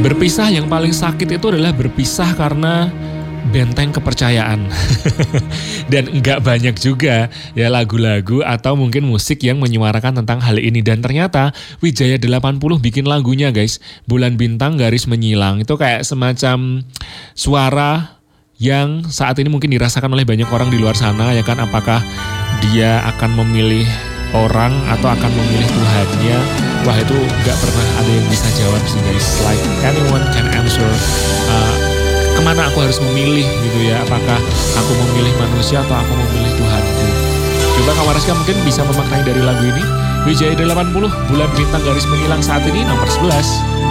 Berpisah yang paling sakit itu adalah berpisah karena benteng kepercayaan. Dan enggak banyak juga ya lagu-lagu atau mungkin musik yang menyuarakan tentang hal ini. Dan ternyata Wijaya 80 bikin lagunya guys, Bulan Bintang Garis Menyilang. Itu kayak semacam suara yang saat ini mungkin dirasakan oleh banyak orang di luar sana ya kan. Apakah dia akan memilih orang atau akan memilih Tuhannya? Wah, itu gak pernah ada yang bisa jawab sih guys. Like anyone can answer kemana aku harus memilih gitu ya. Apakah aku memilih manusia atau aku memilih Tuhanku? Coba Kak Waraska mungkin bisa memaknai dari lagu ini. Wijaya 80 Bulan Bintang Garis Menyilang saat ini nomor 11.